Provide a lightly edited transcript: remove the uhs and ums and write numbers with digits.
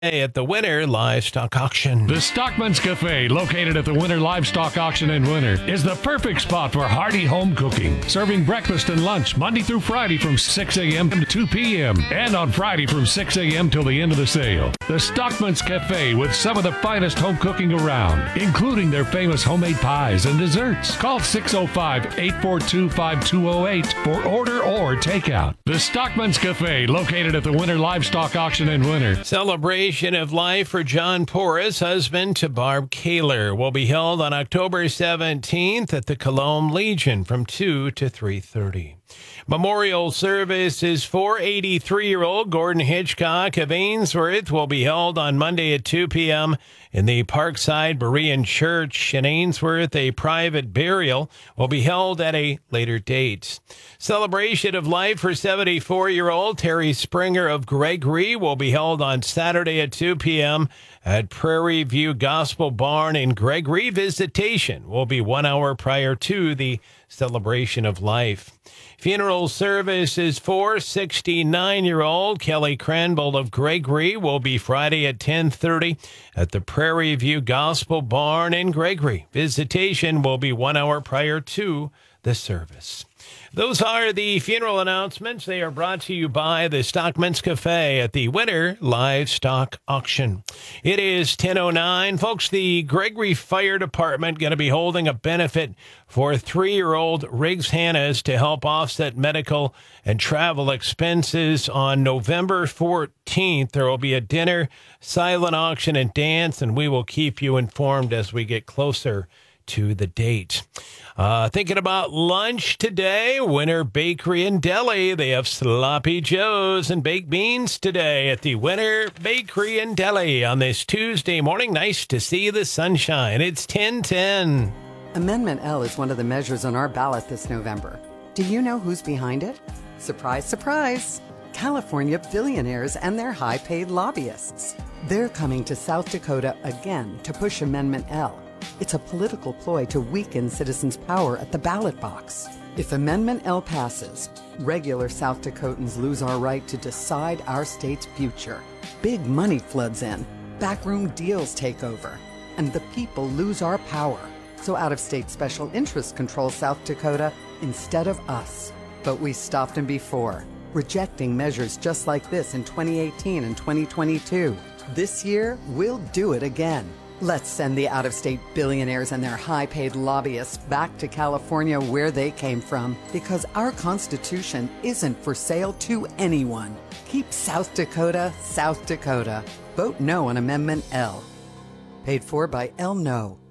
at the Winter Livestock Auction. The Stockman's Cafe, located at the Winter Livestock Auction in Winter, is the perfect spot for hearty home cooking. Serving breakfast and lunch Monday through Friday from 6 a.m. to 2 p.m. and on Friday from 6 a.m. till the end of the sale. The Stockman's Cafe with some of the finest home cooking around, including their famous homemade pies and desserts. Call 605-842-5208 for order or takeout. The Stockman's Cafe, located at the Winter Livestock Auction in Winter. Celebration of life for John Porras, husband to Barb Kaler, will be held on October 17th at the Cologne Legion from 2 to 3:30. Memorial service is for 83-year-old Gordon Hitchcock of Ainsworth will be held on Monday at 2 p.m. in the Parkside Berean Church in Ainsworth. A private burial will be held at a later date. Celebration of life for 74-year-old Terry Springer of Gregory will be held on Saturday at 2 p.m. at Prairie View Gospel Barn in Gregory. Visitation will be 1 hour prior to the celebration of life. Funeral service is for 69-year-old Kelly Cranbold of Gregory will be Friday at 10:30 at the Prairie View Gospel Barn in Gregory. Visitation will be 1 hour prior to the service. Those are the funeral announcements. They are brought to you by the Stockman's Cafe at the Winter Livestock Auction. It is 10:09. Folks, the Gregory Fire Department going to be holding a benefit for 3-year-old Riggs Hannas to help offset medical and travel expenses on November 14th. There will be a dinner, silent auction, and dance, and we will keep you informed as we get closer to the date. Thinking about lunch today, Winter Bakery and Deli. They have Sloppy Joes and baked beans today at the Winter Bakery and Deli on this Tuesday morning. Nice to see the sunshine. It's 10:10. Amendment L is one of the measures on our ballot this November. Do you know who's behind it? Surprise, surprise. California billionaires and their high-paid lobbyists. They're coming to South Dakota again to push Amendment L. It's a political ploy to weaken citizens' power at the ballot box. If Amendment L passes, regular South Dakotans lose our right to decide our state's future. Big money floods in, backroom deals take over, and the people lose our power. So out-of-state special interests control South Dakota instead of us. But we stopped them before, rejecting measures just like this in 2018 and 2022. This year, we'll do it again. Let's send the out-of-state billionaires and their high-paid lobbyists back to California where they came from, because our Constitution isn't for sale to anyone. Keep South Dakota, South Dakota. Vote no on Amendment L. Paid for by L No.